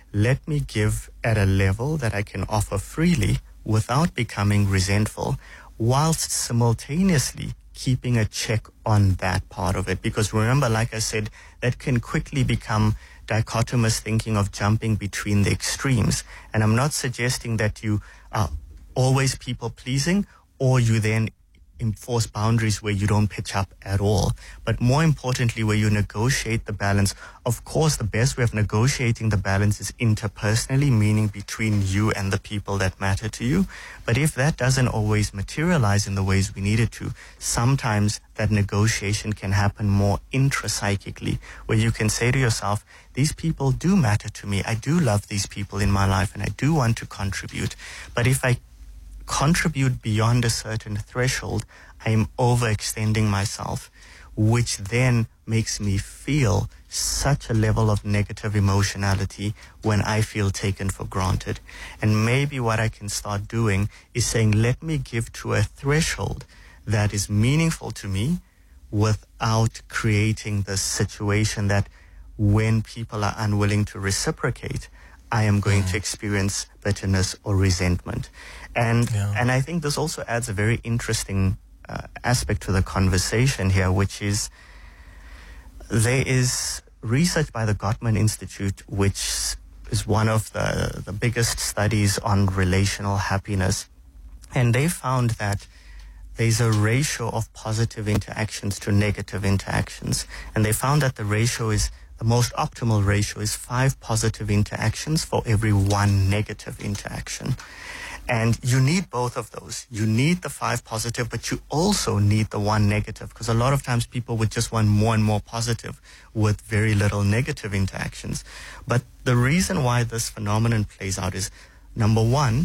let me give at a level that I can offer freely without becoming resentful, whilst simultaneously keeping a check on that part of it. Because remember, like I said, that can quickly become dichotomous thinking of jumping between the extremes. And I'm not suggesting that you are always people-pleasing or you then enforce boundaries where you don't pitch up at all. But more importantly, where you negotiate the balance. Of course, the best way of negotiating the balance is interpersonally, meaning between you and the people that matter to you. But if that doesn't always materialize in the ways we need it to, sometimes that negotiation can happen more intrapsychically, where you can say to yourself, these people do matter to me. I do love these people in my life and I do want to contribute. But if I contribute beyond a certain threshold, I am overextending myself, which then makes me feel such a level of negative emotionality when I feel taken for granted. And maybe what I can start doing is saying, let me give to a threshold that is meaningful to me without creating this situation that when people are unwilling to reciprocate, I am going to experience bitterness or resentment. And I think this also adds a very interesting aspect to the conversation here, which is there is research by the Gottman Institute, which is one of the biggest studies on relational happiness. And they found that there's a ratio of positive interactions to negative interactions. And they found that the most optimal ratio is 5 positive interactions for every 1 negative interaction. And you need both of those. You need the 5 positive, but you also need the 1 negative, because a lot of times people would just want more and more positive with very little negative interactions. But the reason why this phenomenon plays out is, number one,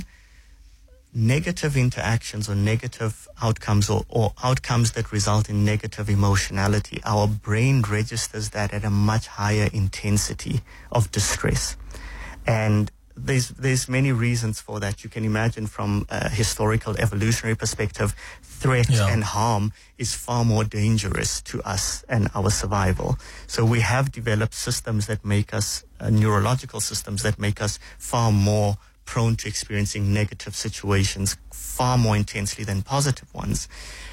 negative interactions or negative outcomes or outcomes that result in negative emotionality, our brain registers that at a much higher intensity of distress. And there's many reasons for that. You can imagine from a historical evolutionary perspective, threat and harm is far more dangerous to us and our survival. So we have developed systems that make us, neurological systems that make us far more prone to experiencing negative situations far more intensely than positive ones.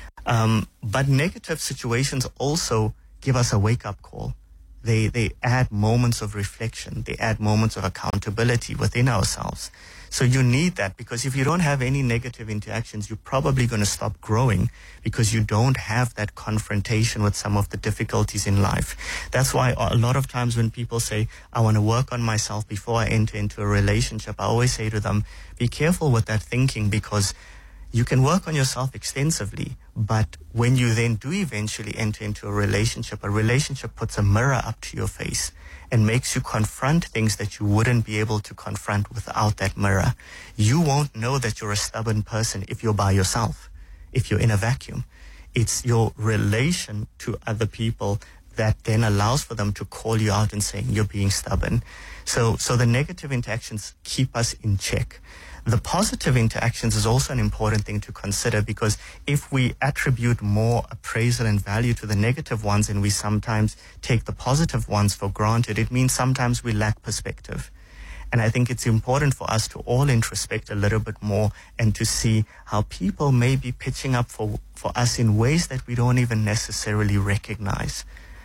But negative situations also give us a wake-up call. They add moments of reflection. They add moments of accountability within ourselves. So you need that, because if you don't have any negative interactions, you're probably going to stop growing because you don't have that confrontation with some of the difficulties in life. That's why a lot of times when people say, I want to work on myself before I enter into a relationship, I always say to them, be careful with that thinking, because you can work on yourself extensively, but when you then do eventually enter into a relationship puts a mirror up to your face and makes you confront things that you wouldn't be able to confront without that mirror. You won't know that you're a stubborn person if you're by yourself, if you're in a vacuum. It's your relation to other people that then allows for them to call you out and saying you're being stubborn. So the negative interactions keep us in check. The positive interactions is also an important thing to consider, because if we attribute more appraisal and value to the negative ones and we sometimes take the positive ones for granted, it means sometimes we lack perspective. And I think it's important for us to all introspect a little bit more and to see how people may be pitching up for us in ways that we don't even necessarily recognize.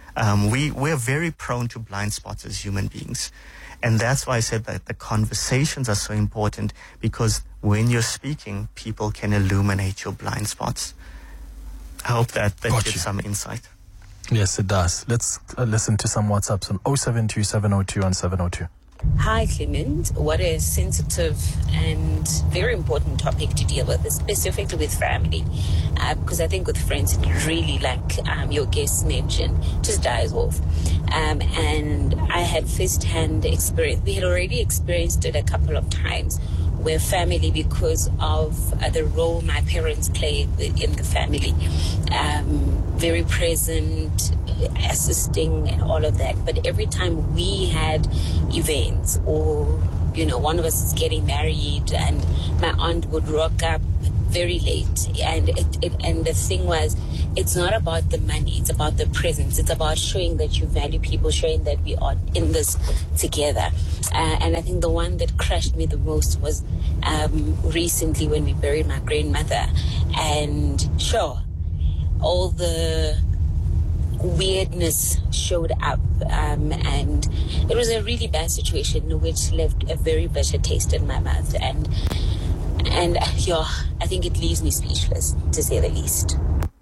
We're very prone to blind spots as human beings. And that's why I said that the conversations are so important, because when you're speaking, people can illuminate your blind spots. I hope that gives some insight. Yes, it does. Let's listen to some WhatsApps on 072 702 and 702. Hi, Clement. What a sensitive and very important topic to deal with, specifically with family. Because I think with friends, it really, like your guest mentioned, just dies off. And I had first-hand experience. We had already experienced it a couple of times, where family, because of the role my parents played in the family, very present, assisting and all of that. But every time we had events, or, one of us is getting married, and my aunt would rock up very late, and and the thing was, it's not about the money, it's about the presence, it's about showing that you value people, showing that we are in this together. And I think the one that crushed me the most was recently when we buried my grandmother, and sure, all the weirdness showed up, and it was a really bad situation which left a very bitter taste in my mouth, and yeah, I think it leaves me speechless, to say the least.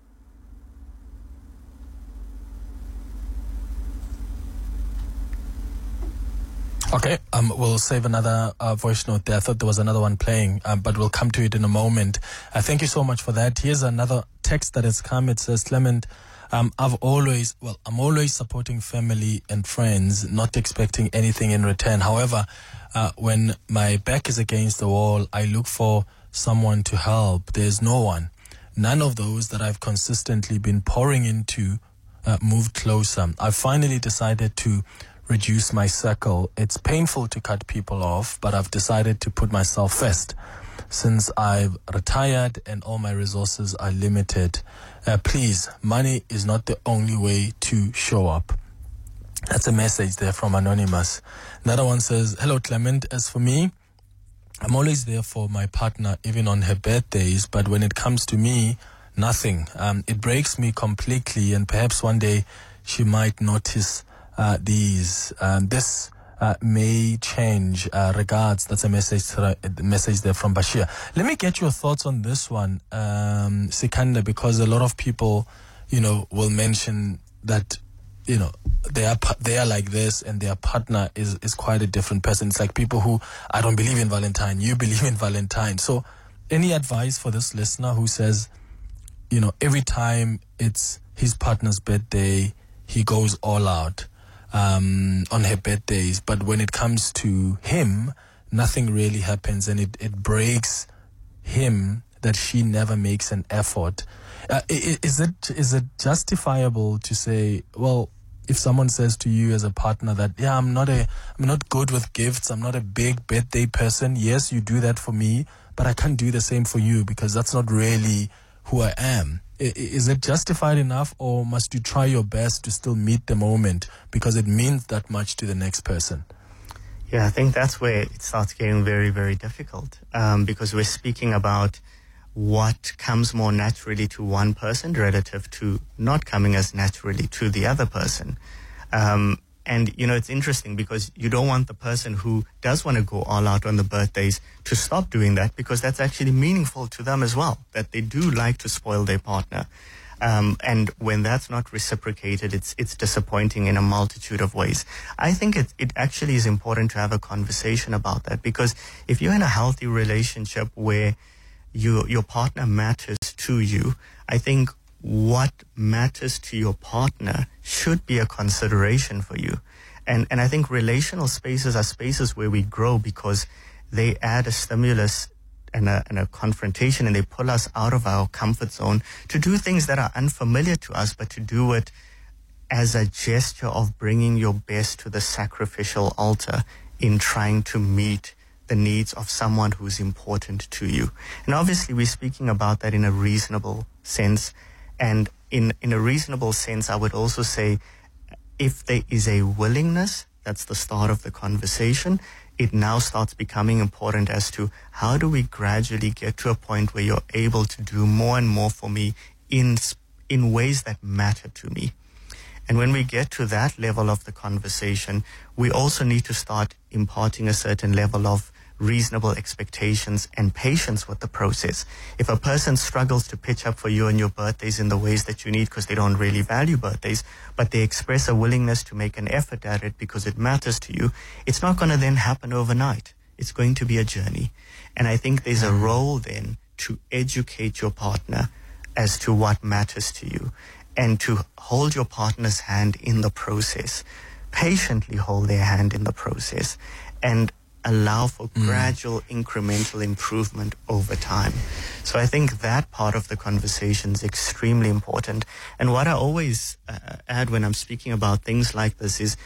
Okay, we'll save another voice note there. I thought there was another one playing, but we'll come to it in a moment. Thank you so much for that. Here's another text that has come. It says, Clement, I'm always supporting family and friends, not expecting anything in return. However, when my back is against the wall, I look for someone to help. There's no one. None of those that I've consistently been pouring into moved closer. I finally decided to reduce my circle. It's painful to cut people off, but I've decided to put myself first. Since I've retired and all my resources are limited, please, money is not the only way to show up. That's a message there from Anonymous. Another one says, hello, Clement. As for me, I'm always there for my partner, even on her birthdays, but when it comes to me, nothing. It breaks me completely, and perhaps one day she might notice these. This may change. Regards. That's a message there from Bashir. Let me get your thoughts on this one, Sikanda, because a lot of people, will mention that, they are like this and their partner is quite a different person. It's like people who, I don't believe in Valentine, you believe in Valentine. So any advice for this listener who says, every time it's his partner's birthday, he goes all out on her birthdays, but when it comes to him, nothing really happens, and it breaks him that she never makes an effort. Is it justifiable to say, well, if someone says to you as a partner that, yeah, I'm not good with gifts, I'm not a big birthday person, yes, you do that for me, but I can't do the same for you because that's not really who I am. Is it justified enough, or must you try your best to still meet the moment because it means that much to the next person? Yeah, I think that's where it starts getting very, very difficult, because we're speaking about what comes more naturally to one person relative to not coming as naturally to the other person. And, it's interesting because you don't want the person who does want to go all out on the birthdays to stop doing that, because that's actually meaningful to them as well, that they do like to spoil their partner. And when that's not reciprocated, it's disappointing in a multitude of ways. I think it actually is important to have a conversation about that, because if you're in a healthy relationship where your partner matters to you, I think what matters to your partner should be a consideration for you. And I think relational spaces are spaces where we grow because they add a stimulus and a confrontation, and they pull us out of our comfort zone to do things that are unfamiliar to us, but to do it as a gesture of bringing your best to the sacrificial altar in trying to meet the needs of someone who's important to you. And obviously we're speaking about that in a reasonable sense. And in a reasonable sense, I would also say, if there is a willingness, that's the start of the conversation, it now starts becoming important as to how do we gradually get to a point where you're able to do more and more for me in ways that matter to me. And when we get to that level of the conversation, we also need to start imparting a certain level of reasonable expectations and patience with the process. If a person struggles to pitch up for you on your birthdays in the ways that you need because they don't really value birthdays, but they express a willingness to make an effort at it because it matters to you, it's not going to then happen overnight. It's going to be a journey. And I think there's a role then to educate your partner as to what matters to you, and to hold your partner's hand in the process, patiently hold their hand in the process, and allow for gradual incremental improvement over time. So I think that part of the conversation is extremely important. And what I always add when I'm speaking about things like this is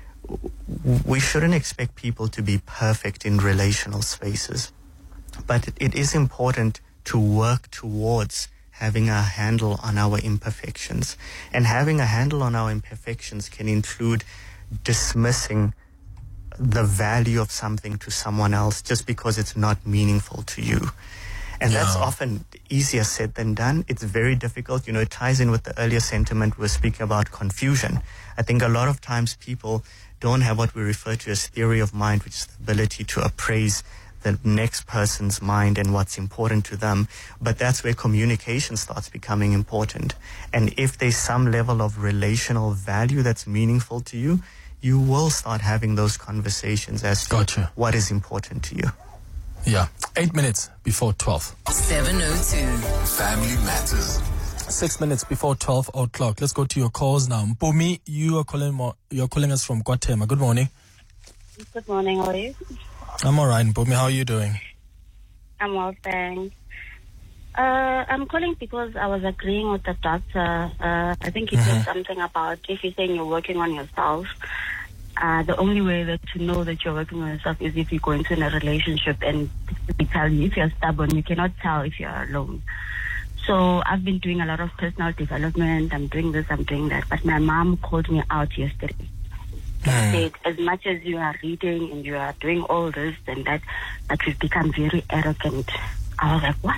we shouldn't expect people to be perfect in relational spaces. But it is important to work towards having a handle on our imperfections. And having a handle on our imperfections can include dismissing the value of something to someone else just because it's not meaningful to you. And that's often easier said than done. It's very difficult. It ties in with the earlier sentiment we were speaking about, confusion. I think a lot of times people don't have what we refer to as theory of mind, which is the ability to appraise the next person's mind and what's important to them. But that's where communication starts becoming important. And if there's some level of relational value that's meaningful to you, you will start having those conversations as to what is important to you. Yeah. 8 minutes before 12. 7:02. Family Matters. 6 minutes before 12 o'clock. Let's go to your calls now. Mpumi, you're calling us from Guatemala. Good morning. Good morning, how are you? I'm all right, Mpumi. How are you doing? I'm well, thanks. I'm calling because I was agreeing with the doctor. I think he said something about if you're saying you're working on yourself, the only way that to know that you're working on yourself is if you go into a relationship and they tell you. If you're stubborn, you cannot tell if you're alone. So I've been doing a lot of personal development. I'm doing this, I'm doing that. But my mom called me out yesterday. She said, as much as you are reading and you are doing all this and that you've become very arrogant. I was like, what?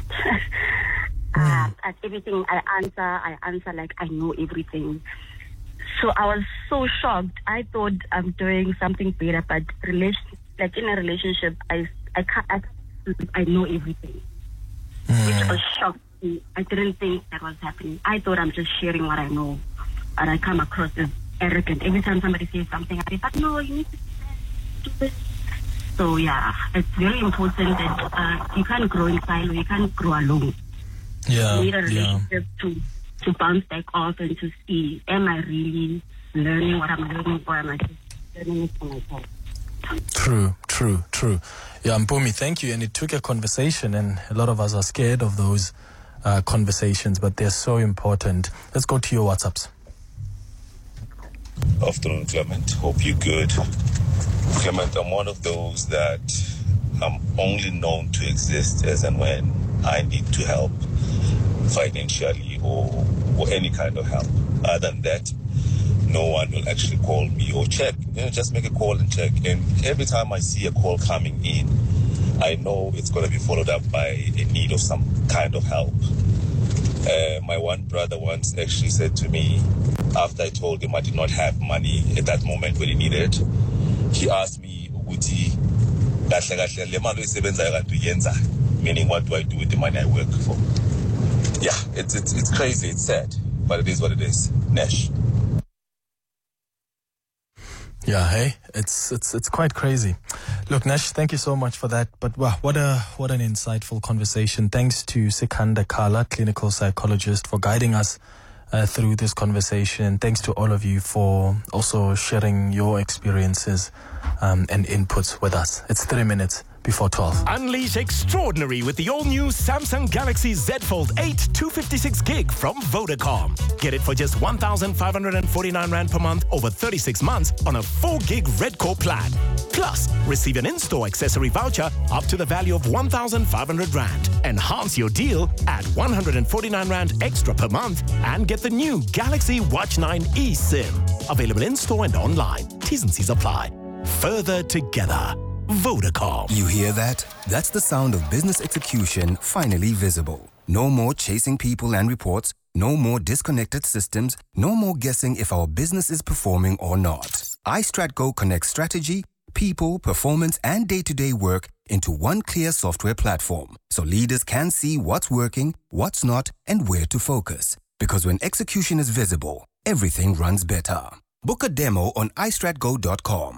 At everything I answer like I know everything. So I was so shocked. I thought I'm doing something better, but in a relationship, I know everything, which was shocked. I didn't think that was happening. I thought I'm just sharing what I know, but I come across as arrogant. Every time somebody says something, I say, but no, you need to do this. So yeah, it's very important that you can't grow in silo, you can't grow alone. Yeah, you need a relationship to bounce back off and to see, am I really learning what I'm learning, or am I just learning it for myself? True. Yeah, Mpumi, thank you. And it took a conversation, and a lot of us are scared of those conversations, but they're so important. Let's go to your WhatsApps. Afternoon, Clement. Hope you're good. Clement, I'm one of those that I'm only known to exist as and when I need to help financially or any kind of help. Other than that, no one will actually call me or check. Just make a call and check. And every time I see a call coming in, I know it's going to be followed up by a need of some kind of help. My one brother once actually said to me, after I told him I did not have money at that moment when he needed it, he asked me, meaning what do I do with the money I work for? Yeah, it's crazy, it's sad, but it is what it is. Nash. Yeah, hey, it's quite crazy. Look, Nash, thank you so much for that. But wow, what an insightful conversation. Thanks to Sikanda Kala, clinical psychologist, for guiding us through this conversation. Thanks to all of you for also sharing your experiences and inputs with us. It's 3 minutes before 12. Unleash extraordinary with the all-new Samsung Galaxy Z Fold 8 256 gig from Vodacom. Get it for just 1,549 Rand per month over 36 months on a 4 gig Red Core plan. Plus, receive an in-store accessory voucher up to the value of 1,500 Rand. Enhance your deal at 149 Rand extra per month and get the new Galaxy Watch 9 eSIM. Available in-store and online. T's and C's apply. Further together. Vodacom. You hear that? That's the sound of business execution finally visible. No more chasing people and reports. No more disconnected systems. No more guessing if our business is performing or not. iStratGo connects strategy, people, performance, and day-to-day work into one clear software platform, so leaders can see what's working, what's not, and where to focus. Because when execution is visible, everything runs better. Book a demo on iStratGo.com.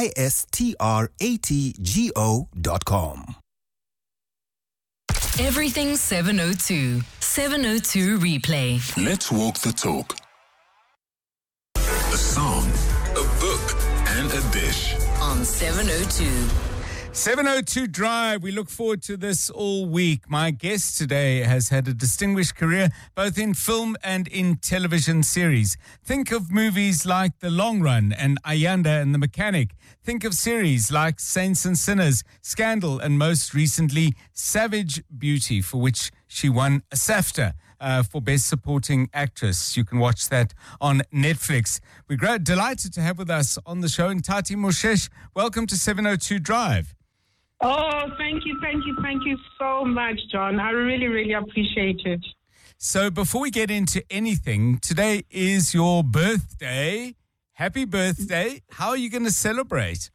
iStratgo.com. Everything 702. 702 replay. Let's walk the talk. A song, a book, and a dish. On 702. 702 Drive. We look forward to this all week. My guest today has had a distinguished career both in film and in television series. Think of movies like The Long Run and Ayanda and the Mechanic. Think of series like Saints and Sinners, Scandal, and most recently Savage Beauty, for which she won a SAFTA for Best Supporting Actress. You can watch that on Netflix. We're delighted to have with us on the show Ntati Moshesh. Welcome to 702 Drive. Oh, thank you so much, John. I really, really appreciate it. So before we get into anything, today is your birthday. Happy birthday. How are you going to celebrate?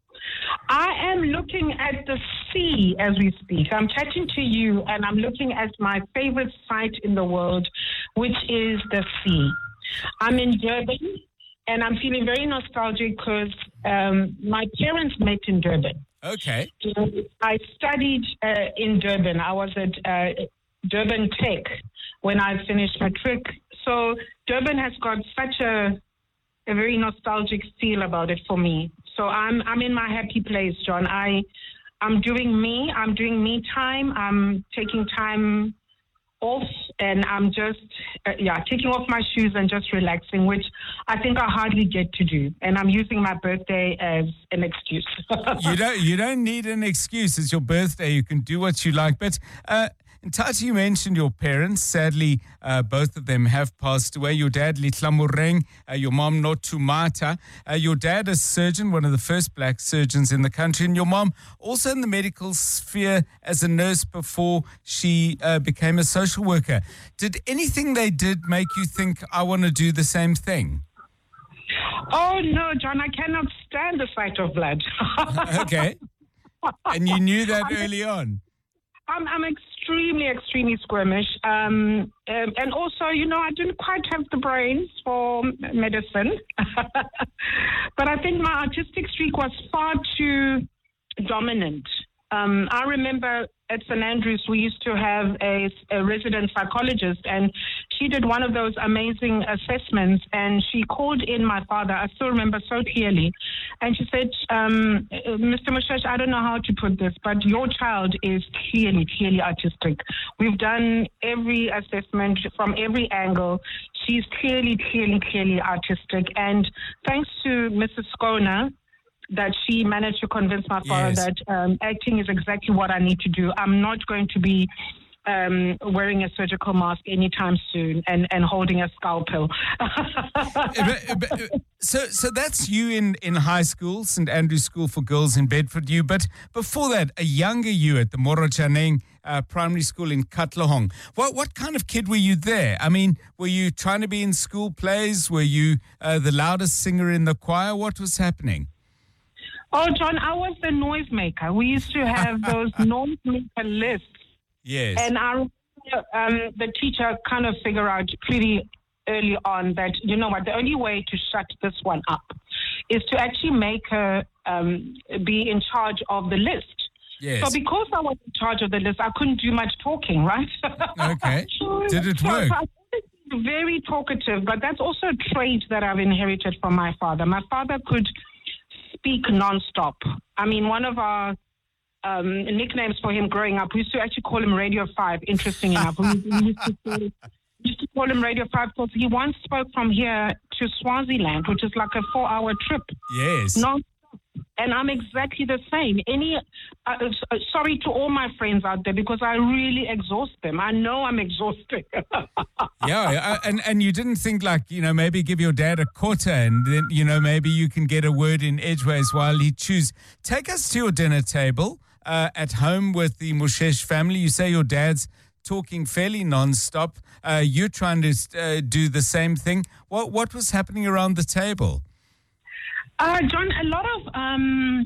I am looking at the sea as we speak. I'm chatting to you and I'm looking at my favorite site in the world, which is the sea. I'm in Durban and I'm feeling very nostalgic because my parents met in Durban. Okay. I studied in Durban. I was at Durban Tech when I finished matric. So Durban has got such a very nostalgic feel about it for me. So I'm in my happy place, John. I'm doing me. I'm doing me time. I'm taking time off, and I'm just taking off my shoes and just relaxing, which I think I hardly get to do. And I'm using my birthday as an excuse. You don't need an excuse. It's your birthday. You can do what you like. But Ntati, you mentioned your parents. Sadly, both of them have passed away. Your dad, Litlamureng, your mom, Notumata. Your dad, a surgeon, one of the first black surgeons in the country. And your mom, also in the medical sphere as a nurse before she became a social worker. Did anything they did make you think, I want to do the same thing? Oh, no, John, I cannot stand the sight of blood. Okay. And you knew that early on? I'm extremely squeamish. And also, I didn't quite have the brains for medicine. But I think my artistic streak was far too dominant. I remember at St. Andrews, we used to have a resident psychologist, and she did one of those amazing assessments, and she called in my father. I still remember so clearly. And she said, Mr. Moshesh, I don't know how to put this, but your child is clearly artistic. We've done every assessment from every angle. She's clearly artistic. And thanks to Mrs. Skona, that she managed to convince my father that acting is exactly what I need to do. I'm not going to be wearing a surgical mask anytime soon and holding a scalpel. So that's you in high school, St. Andrew's School for Girls in Bedford. But before that, a younger you at the Morochaneng Primary School in Katlehong. What kind of kid were you there? I mean, were you trying to be in school plays? Were you the loudest singer in the choir? What was happening? Oh, John, I was the noisemaker. We used to have those noisemaker lists. Yes. And I remember the teacher kind of figured out pretty early on that, you know what, the only way to shut this one up is to actually make her be in charge of the list. Yes. So because I was in charge of the list, I couldn't do much talking, right? Okay. Did it work? So I was very talkative, but that's also a trait that I've inherited from my father. My father could speak nonstop. I mean, one of our nicknames for him growing up, we used to actually call him Radio 5, interesting enough. We used to call him Radio 5 because he once spoke from here to Swaziland, which is like a 4-hour trip. Yes. Nonstop. And I'm exactly the same. Sorry to all my friends out there because I really exhaust them. I know I'm exhausted. Yeah, and you didn't think maybe give your dad a quarter and then, maybe you can get a word in edgeways while he chews. Take us to your dinner table at home with the Moshesh family. You say your dad's talking fairly nonstop. You're trying to do the same thing. What was happening around the table? John, a lot of,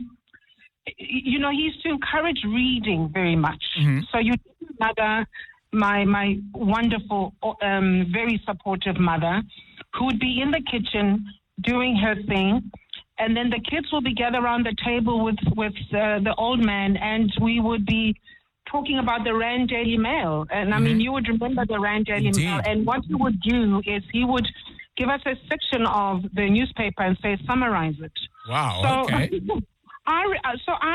he used to encourage reading very much. Mm-hmm. So mother, my wonderful, very supportive mother, who would be in the kitchen doing her thing. And then the kids will be gathered around the table with the old man, and we would be talking about the Rand Daily Mail. And I mean, you would remember the Rand Daily Mail. And what he would do is he would give us a section of the newspaper and say, summarize it. Wow, okay. I remember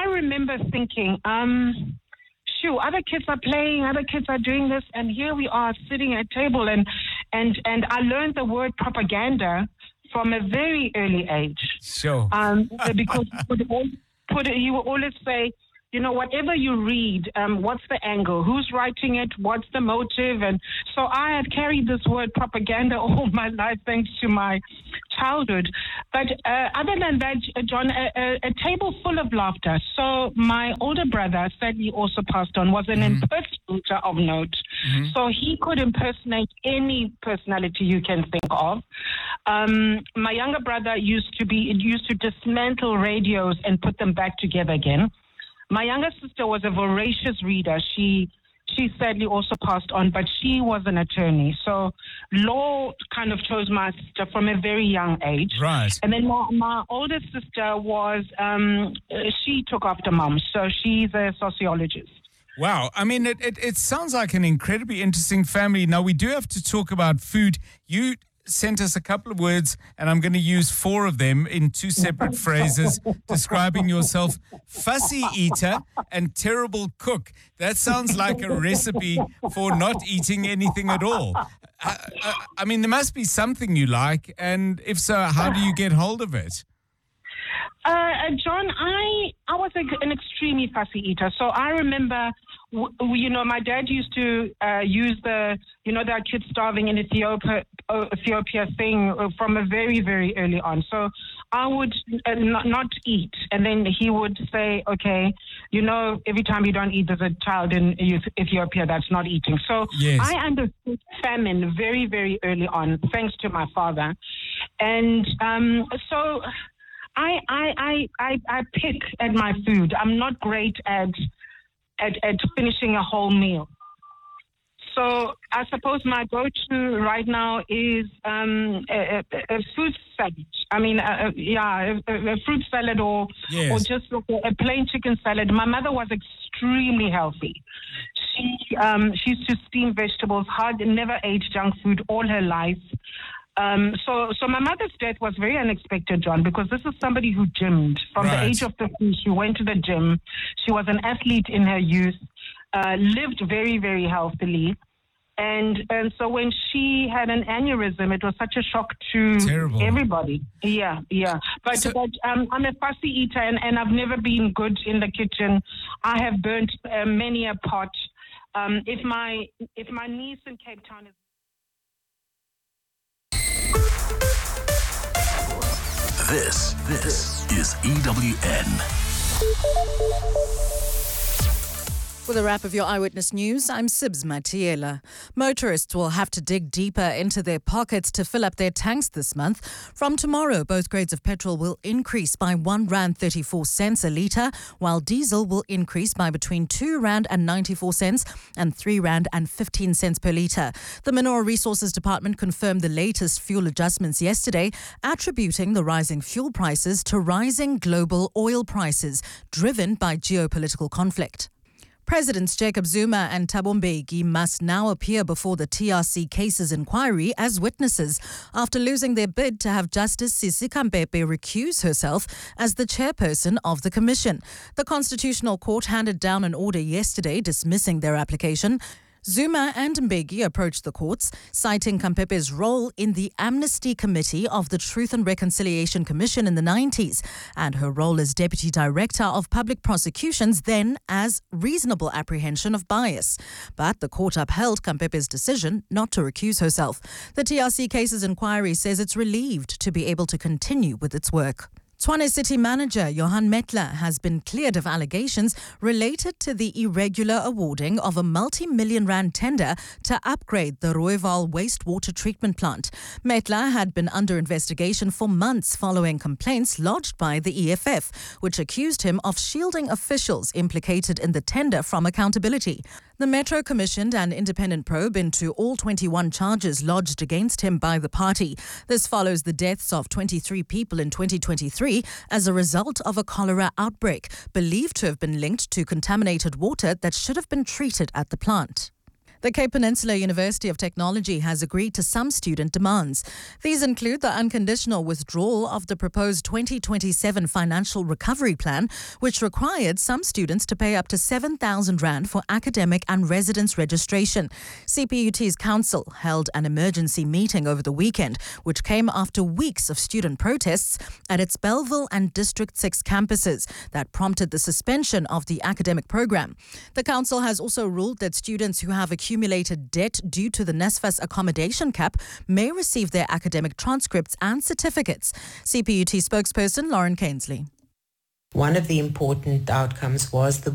remember thinking, other kids are playing, other kids are doing this, and here we are sitting at a table, and I learned the word propaganda from a very early age. Sure. Because he would always say, whatever you read, what's the angle? Who's writing it? What's the motive? And so I had carried this word propaganda all my life thanks to my childhood. But other than that, John, a table full of laughter. So my older brother, sadly also passed on, was an impersonator of note. Mm-hmm. So he could impersonate any personality you can think of. My younger brother used to dismantle radios and put them back together again. My younger sister was a voracious reader. She sadly also passed on, but she was an attorney. So law kind of chose my sister from a very young age. Right. And then my older sister was, she took after mom. So she's a sociologist. Wow. I mean, it sounds like an incredibly interesting family. Now, we do have to talk about food. You sent us a couple of words, and I'm going to use 4 of them in 2 separate phrases describing yourself: fussy eater and terrible cook. That sounds like a recipe for not eating anything at all. I mean, there must be something you like, and if so, how do you get hold of it? John, I was an extremely fussy eater. So I remember, my dad used to use there are kids starving in Ethiopia thing from a very, very early on. So I would not eat. And then he would say, okay, every time you don't eat, there's a child in Ethiopia that's not eating. So yes. I understood famine very, very early on, thanks to my father. And so I pick at my food. I'm not great at finishing a whole meal. So I suppose my go-to right now is a fruit salad. I mean, a fruit salad or just a plain chicken salad. My mother was extremely healthy. She used to steam vegetables, never ate junk food all her life. So my mother's death was very unexpected, John, because this is somebody who gymmed. From the age of 15, she went to the gym. She was an athlete in her youth, lived very, very healthily. And so when she had an aneurysm, it was such a shock to everybody. Yeah. But I'm a fussy eater, and I've never been good in the kitchen. I have burnt many a pot. If my niece in Cape Town is... This is EWN. With a wrap of your Eyewitness News, I'm Sibs Matiela. Motorists will have to dig deeper into their pockets to fill up their tanks this month. From tomorrow, both grades of petrol will increase by R1.34 a litre, while diesel will increase by between R2.94 and R3.15 per litre. The Mineral Resources Department confirmed the latest fuel adjustments yesterday, attributing the rising fuel prices to rising global oil prices, driven by geopolitical conflict. Presidents Jacob Zuma and Thabo Mbeki must now appear before the TRC cases inquiry as witnesses after losing their bid to have Justice Sisi Khampepe recuse herself as the chairperson of the commission. The Constitutional Court handed down an order yesterday dismissing their application. Zuma and Mbeki approached the courts, citing Khampepe's role in the Amnesty Committee of the Truth and Reconciliation Commission in the 90s and her role as Deputy Director of Public Prosecutions then as reasonable apprehension of bias. But the court upheld Khampepe's decision not to recuse herself. The TRC Cases Inquiry says it's relieved to be able to continue with its work. Tshwane City Manager Johan Metler has been cleared of allegations related to the irregular awarding of a multi-million rand tender to upgrade the Rooiwal wastewater treatment plant. Metler had been under investigation for months following complaints lodged by the EFF, which accused him of shielding officials implicated in the tender from accountability. The Metro commissioned an independent probe into all 21 charges lodged against him by the party. This follows the deaths of 23 people in 2023 as a result of a cholera outbreak, believed to have been linked to contaminated water that should have been treated at the plant. The Cape Peninsula University of Technology has agreed to some student demands. These include the unconditional withdrawal of the proposed 2027 financial recovery plan, which required some students to pay up to 7,000 Rand for academic and residence registration. CPUT's council held an emergency meeting over the weekend, which came after weeks of student protests at its Bellville and District 6 campuses that prompted the suspension of the academic program. The council has also ruled that students who have accumulated debt due to the NSFAS accommodation cap may receive their academic transcripts and certificates. CPUT spokesperson Lauren Cainsley. One of the important outcomes was the